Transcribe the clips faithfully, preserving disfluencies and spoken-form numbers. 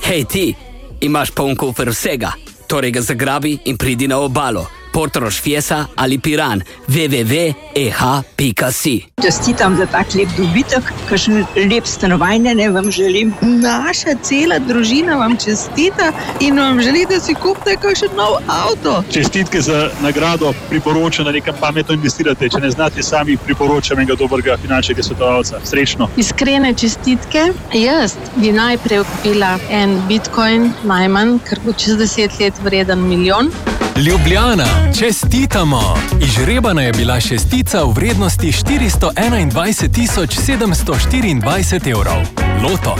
Hej ti, imaš poln kufer vsega, torej ga zagrabi in pridi na obalo. Portorož, Fiesa ali Piran, w w w pika e h pika si. Čestitam za tak lep dobitek, kakšen lep stanovanje vam želim. Naša cela družina vam čestita in vam želi, da si kupite kakšen nov avto. Čestitke za nagrado, priporočam, da nekam pametno investirate. Če ne znate sami, priporočam enega dobrega finančnega svetovalca. Srečno. Iskrene čestitke. Jaz bi najprej kupila en bitcoin, najmanj, ker bo čez deset let vreden milijon. Ljubljana, čestitamo! Izžrebana je bila šestica v vrednosti štiristo enaindvajset tisoč sedemsto štiriindvajset evrov. Loto.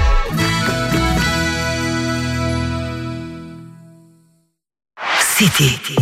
City.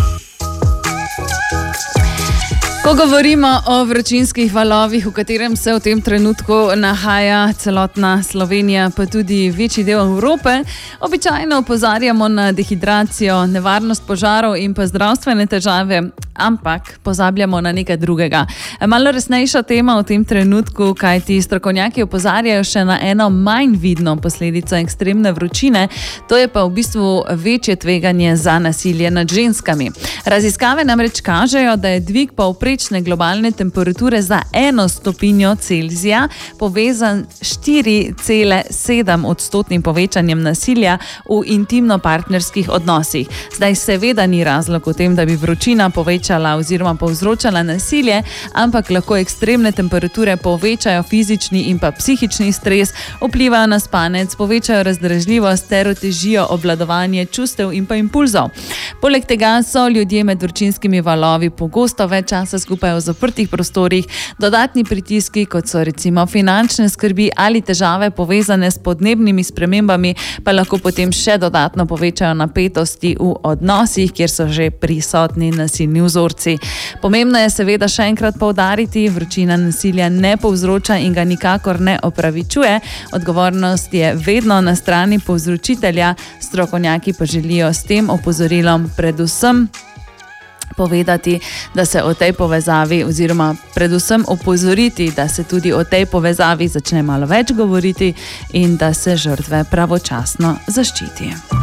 Ko govorimo o vročinskih valovih, v katerem se v tem trenutku nahaja celotna Slovenija, pa tudi večji del Evrope, običajno opozarjamo na dehidracijo, nevarnost požarov in pa zdravstvene težave, ampak pozabljamo na nekaj drugega. Malo resnejša tema v tem trenutku, kajti strokovnjaki opozarjajo še na eno manj vidno posledico ekstremne vročine, to je pa v bistvu večje tveganje za nasilje nad ženskami. Raziskave namreč kažejo, da je dvig povprečne globalne temperature za eno stopinjo Celzija povezan s štiri cele sedem odstotnim povečanjem nasilja v intimno-partnerskih odnosih. Zdaj seveda ni razlog v tem, da bi vročina povečala oziroma povzročala nasilje, ampak lahko ekstremne temperature povečajo fizični in pa psihični stres, vplivajo na spanec, povečajo razdražljivost ter otežijo obvladovanje čustev in pa impulzov. Poleg tega so ljudje med vročinskimi valovi pogosto več časa skupaj v zaprtih prostorih, dodatni pritiski, kot so recimo finančne skrbi ali težave povezane s podnebnimi spremembami, pa lahko potem še dodatno povečajo napetosti v odnosih, kjer so že prisotni nasilni vzorci. Pomembno je seveda še enkrat poudariti, vročina nasilja ne povzroča in ga nikakor ne opravičuje. Odgovornost je vedno na strani povzročitelja, strokovnjaki pa želijo s tem opozorilom predvsem povedati, da se o tej povezavi oziroma predvsem opozoriti, da se tudi o tej povezavi začne malo več govoriti in da se žrtve pravočasno zaščiti.